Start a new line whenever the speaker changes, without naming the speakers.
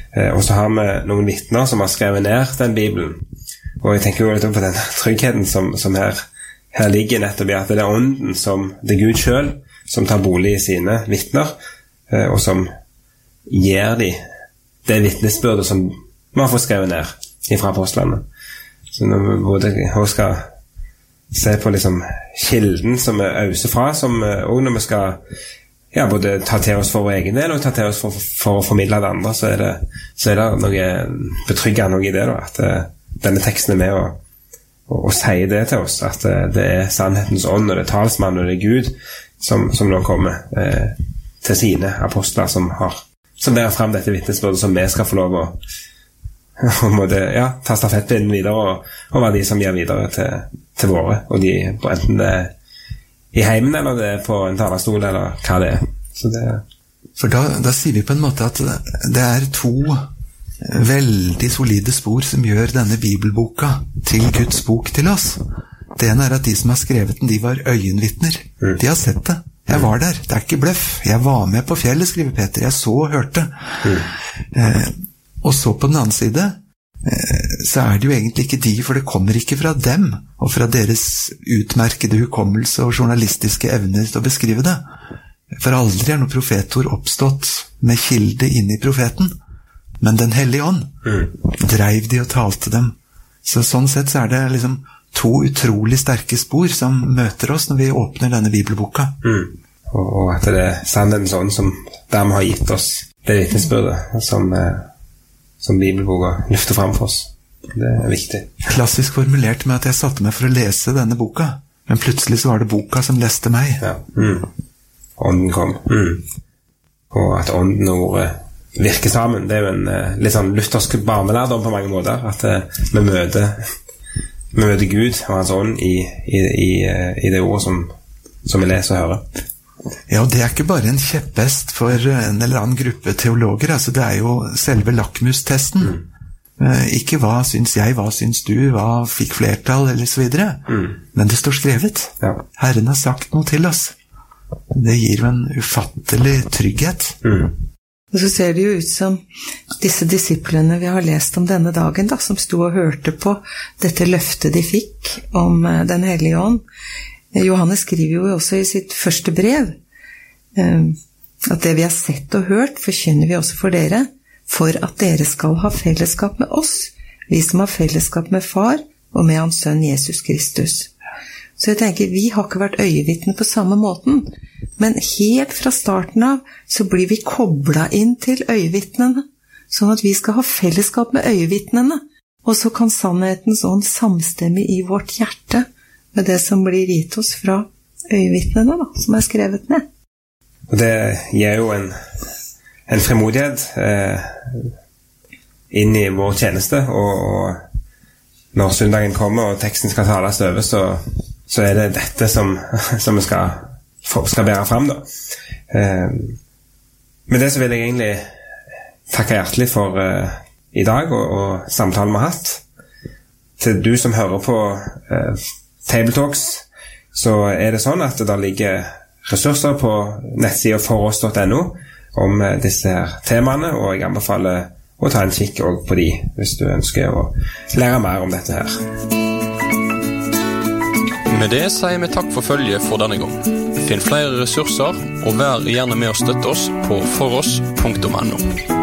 Og så har vi noen vittner som har skrevet ned den Bibelen. Og jeg tenker jo litt på den tryggheten som her ligger nettopp i at det ånden det Gud selv som tar bolig i sine vittner, og som gir de det vittnesbyrdet som vi har fått skrevet ned fra apostlene. Så når vi både skal se på liksom kilden som øser fra, og når vi skal både ta til oss for vår egen del og ta til oss for å formidle det andre, så er det noe betryggende i det da, at denne teksten med å si det til oss, at det sannhetens ånd, og det talsmann, og det Gud som nå kommer til sine apostler som bærer frem dette vittnesbyrdet som vi skal få lov å ta stafettpinnen videre og være de som gir videre til våre, og de enten det i heimen eller det på en talerstol eller hva det så
For da sier vi på en måte at det to veldig solide spor som gjør denne bibelboka til Guds bok til oss. Det ene at de som har skrevet den, de var øyenvittner. De har sett det. Jeg var der, det ikke bløff. Jeg var med på fjellet, skriver Peter. Jeg så og hørte. Og så på den andre side, så det jo egentlig ikke de, for det kommer ikke fra dem, og fra deres utmerkede hukommelse og journalistiske evner til å beskrive det. For aldri noe profetord oppstått med kilde inn i profeten, men den hellige ånd dreiv de og talte dem. Så sånn sett så det liksom to utrolig sterke spor som møter oss når vi åpner denne bibelboka.
Og at det sannhetens ånd som dermed har gitt oss det vittnesbyrdet som bibelboka løfter frem for oss. Det viktig.
Klassisk formulert med at jeg satte meg for å lese denne boka, men plutselig så var det boka som leste meg.
Ja. Ånden kom. Og at ånden og ordet virker sammen, det jo en litt sånn luthersk barnelærdom på mange måter, at vi møter Gud og hans ånd i det ordet som vi leser og hører.
Ja, og det ikke bare en kjepphest for en eller annen gruppe teologer, altså det jo selve lakmustesten. Ikke hva syns jeg, hva syns du, hva fikk flertall, eller så videre. Men det står skrevet.
Ja.
Herren har sagt noe til oss. Det gir jo en ufattelig trygghet.
Og så ser det jo ut som disse disiplene vi har lest om denne dagen, da, som sto og hørte på dette løftet de fikk om den hellige ånd. Johannes skriver jo også i sitt første brev at det vi har sett og hørt forkynner vi også for dere, for at dere skal ha fellesskap med oss, vi som har fellesskap med far og med hans sønn Jesus Kristus. Så jeg tenker, vi har ikke vært øyevittne på samme måten, men helt fra starten av så blir vi koblet inn til øyevittnene, sånn at vi skal ha fellesskap med øyevittnene, og så kan sannhetens ånd samstemme i vårt hjerte med det som blir gitt oss fra øyevittnene da, som skrevet ned.
Og det gir jo en fremodighet inn i vår tjeneste, og når søndagen kommer og teksten skal tales over, så det dette som vi skal bære frem da. Med det så vil jeg egentlig takke hjertelig for i dag og samtalen vi har hatt. Til du som hører på Tabletalks, så det sånn at det ligger ressurser på nettsiden foross.no om disse her temaene, og jeg anbefaler å ta en kikk også på de hvis du ønsker å lære mer om dette her.
Med det sier vi takk for følget for denne gang. Finn flere ressurser, og vær gjerne med å støtte oss på foross.no.